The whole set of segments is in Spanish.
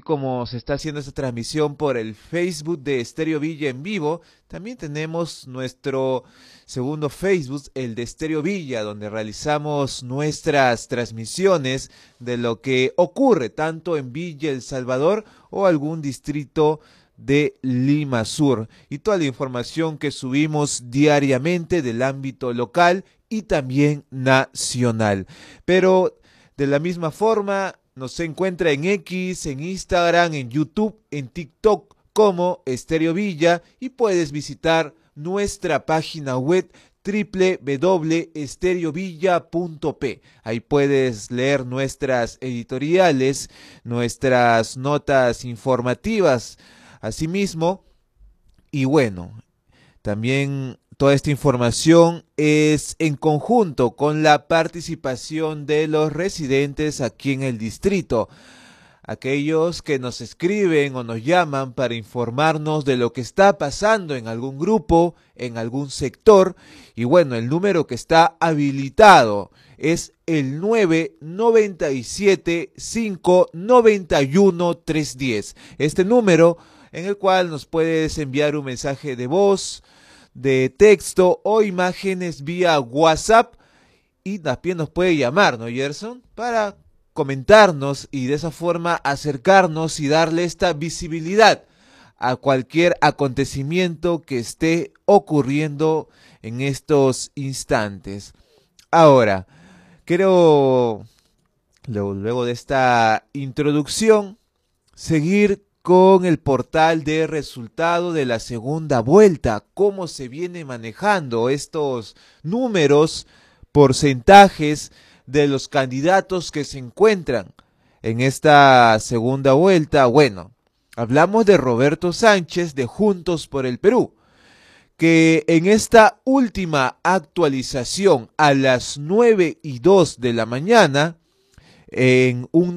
como se está haciendo esta transmisión por el Facebook de Estéreo Villa en vivo, también tenemos nuestro segundo Facebook, el de Estéreo Villa, donde realizamos nuestras transmisiones de lo que ocurre tanto en Villa El Salvador o algún distrito de Lima Sur, y toda la información que subimos diariamente del ámbito local y también nacional. Pero de la misma forma nos encuentra en X, en Instagram, en YouTube, en TikTok como Estéreo Villa, y puedes visitar nuestra página web www.estereovilla.p. Ahí puedes leer nuestras editoriales, nuestras notas informativas, asimismo, y bueno, también toda esta información es en conjunto con la participación de los residentes aquí en el distrito, aquellos que nos escriben o nos llaman para informarnos de lo que está pasando en algún grupo, en algún sector. Y bueno, el número que está habilitado es el 997-591-310. Este número en el cual nos puedes enviar un mensaje de voz, de texto o imágenes vía WhatsApp, y también nos puede llamar, ¿no, Gerson? Para comentarnos y de esa forma acercarnos y darle esta visibilidad a cualquier acontecimiento que esté ocurriendo en estos instantes. Ahora, quiero, luego de esta introducción, seguir con el portal de resultado de la segunda vuelta, cómo se viene manejando estos números, porcentajes de los candidatos que se encuentran en esta segunda vuelta. Bueno, hablamos de Roberto Sánchez de Juntos por el Perú, que en esta última actualización a las 9:02 de la mañana, en un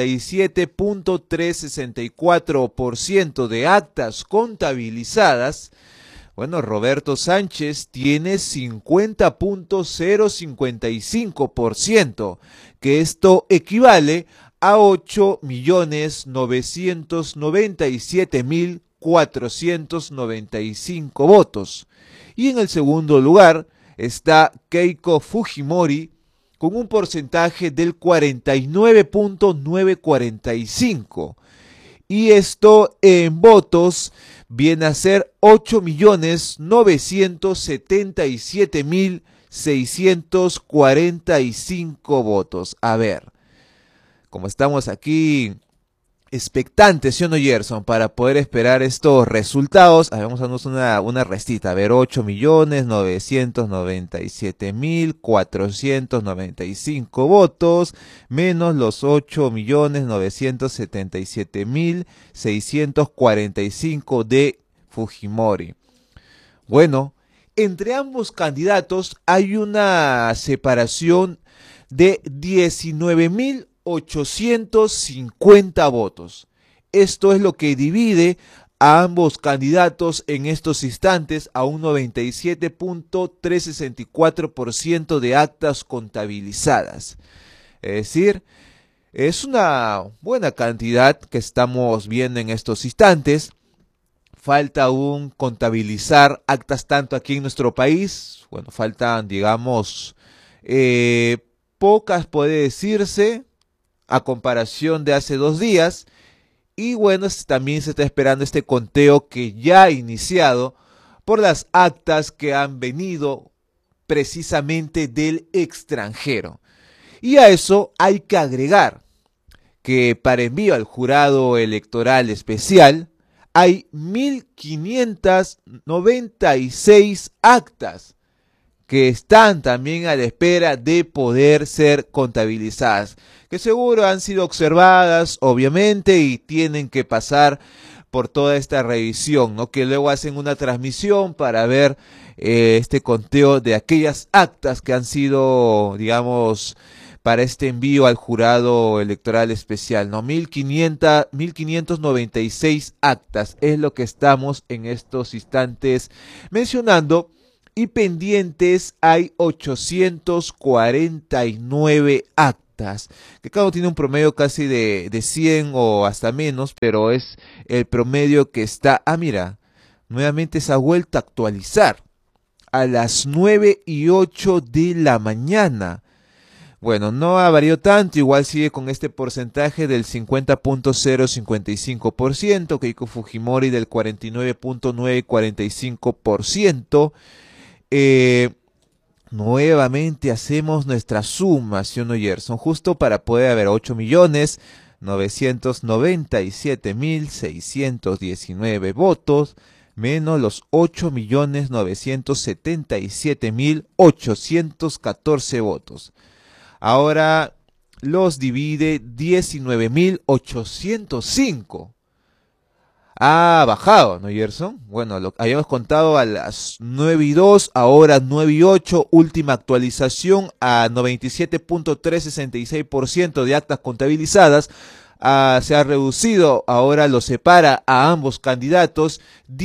97.364% de actas contabilizadas, bueno, Roberto Sánchez tiene 50.055%, que esto equivale a 8.997.495 votos. Y en el segundo lugar está Keiko Fujimori, con un porcentaje del 49.945. Y esto en votos viene a ser 8.977.645 votos. A ver, como estamos aquí expectantes, ¿sí o no, Gerson? Para poder esperar estos resultados, vamos a darnos una restita. A ver, 8.997.495 votos, menos los 8.977.645 de Fujimori. Bueno, entre ambos candidatos hay una separación de 19.850 votos. Esto es lo que divide a ambos candidatos en estos instantes a un 97.364% de actas contabilizadas. Es decir, es una buena cantidad que estamos viendo en estos instantes. Falta aún contabilizar actas tanto aquí en nuestro país. Bueno, faltan, digamos, pocas, puede decirse, a comparación de hace 2 días. Y bueno, también se está esperando este conteo que ya ha iniciado por las actas que han venido precisamente del extranjero. Y a eso hay que agregar que para envío al jurado electoral especial hay 1.596 actas que están también a la espera de poder ser contabilizadas, que seguro han sido observadas, obviamente, y tienen que pasar por toda esta revisión, ¿no? Que luego hacen una transmisión para ver este conteo de aquellas actas que han sido, digamos, para este envío al jurado electoral especial, ¿no? 1.596 actas es lo que estamos en estos instantes mencionando. Y pendientes hay 849 actas. actas, que cada uno tiene un promedio casi de 100 o hasta menos, pero es el promedio que está, mira, nuevamente se ha vuelto a actualizar a las 9:08 de la mañana. Bueno, no ha variado tanto, igual sigue con este porcentaje del 50.055%, Keiko Fujimori del 49.945%. Nuevamente hacemos nuestra suma, ¿sí o no, Gerson? Justo para poder haber 8.997.619 votos, menos los 8.977.814 votos. Ahora los divide 19.805. Ha bajado, ¿no, Gerson? Bueno, lo habíamos contado a las 9:02, ahora 9:08, última actualización a 97.366% de actas contabilizadas. Se ha reducido, ahora lo separa a ambos candidatos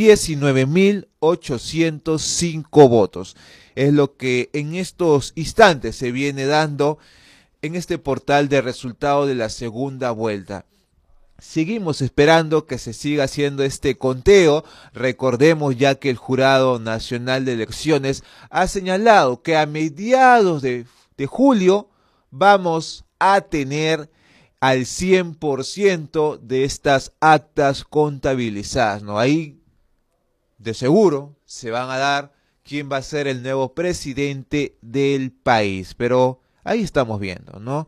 19.805 votos. Es lo que en estos instantes se viene dando en este portal de resultado de la segunda vuelta. Seguimos esperando que se siga haciendo este conteo. Recordemos ya que el Jurado Nacional de Elecciones ha señalado que a mediados de julio vamos a tener al 100% de estas actas contabilizadas, ¿no? Ahí de seguro se van a dar quién va a ser el nuevo presidente del país, pero ahí estamos viendo, ¿no?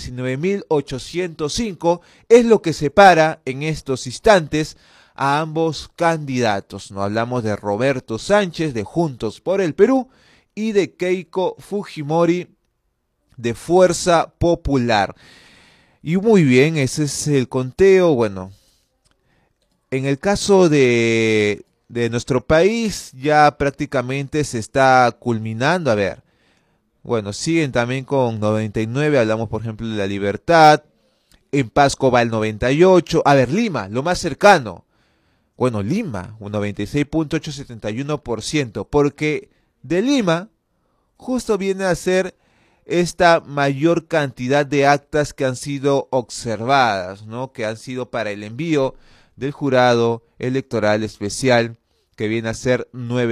19.805 es lo que separa en estos instantes a ambos candidatos, ¿no? Hablamos de Roberto Sánchez de Juntos por el Perú y de Keiko Fujimori de Fuerza Popular. Y muy bien, ese es el conteo. Bueno, en el caso de nuestro país ya prácticamente se está culminando. A ver, bueno, siguen también con 99, hablamos por ejemplo de La Libertad, en Pasco va el 98, a ver, Lima, lo más cercano, bueno, Lima, un 96.871%, porque de Lima justo viene a ser esta mayor cantidad de actas que han sido observadas, ¿no? Que han sido para el envío del jurado electoral especial, que viene a ser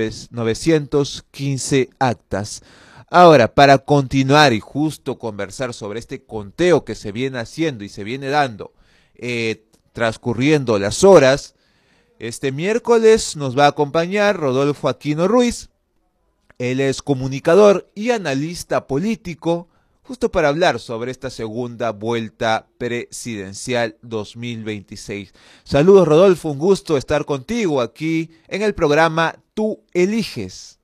915 actas. Ahora, para continuar y justo conversar sobre este conteo que se viene haciendo y se viene dando, transcurriendo las horas, este miércoles nos va a acompañar Rodolfo Aquino Ruiz. Él es comunicador y analista político, justo para hablar sobre esta segunda vuelta presidencial 2026. Saludos, Rodolfo, un gusto estar contigo aquí en el programa Tú Eliges.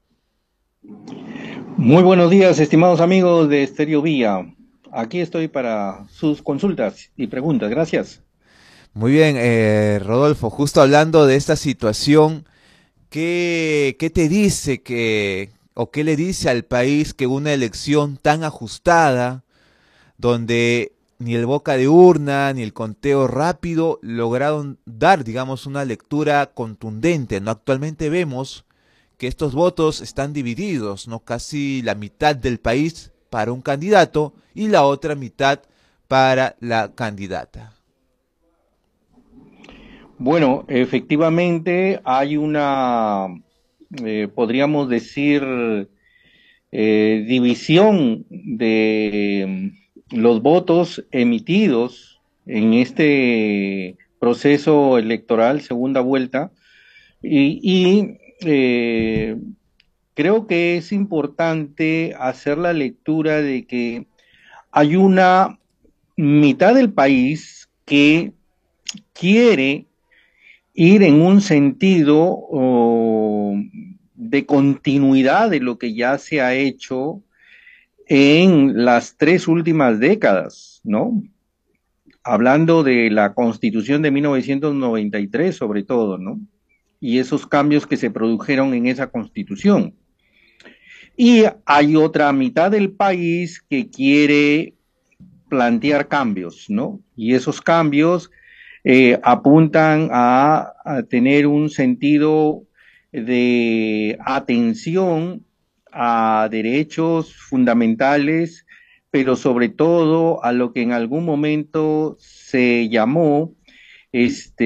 Muy buenos días, estimados amigos de Stereo Vía. Aquí estoy para sus consultas y preguntas. Gracias. Muy bien, Rodolfo, justo hablando de esta situación, ¿qué te dice o qué le dice al país que una elección tan ajustada, donde ni el boca de urna ni el conteo rápido lograron dar, digamos, una lectura contundente, ¿no? Actualmente vemos que estos votos están divididos, ¿no? Casi la mitad del país para un candidato y la otra mitad para la candidata. Bueno, efectivamente hay una, podríamos decir, división de los votos emitidos en este proceso electoral, segunda vuelta, y creo que es importante hacer la lectura de que hay una mitad del país que quiere ir en un sentido de continuidad de lo que ya se ha hecho en las tres últimas décadas, ¿no? Hablando de la Constitución de 1993 sobre todo, ¿no? Y esos cambios que se produjeron en esa Constitución. Y hay otra mitad del país que quiere plantear cambios, ¿no? Y esos cambios apuntan a tener un sentido de atención a derechos fundamentales pero sobre todo a lo que en algún momento se llamó este